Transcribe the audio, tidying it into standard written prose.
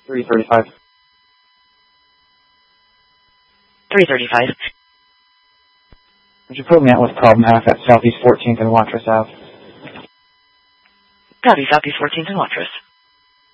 335. 335. Would you put me out with problem F at Southeast 14th and Watrous Ave? Copy, Southeast 14th and Watrous.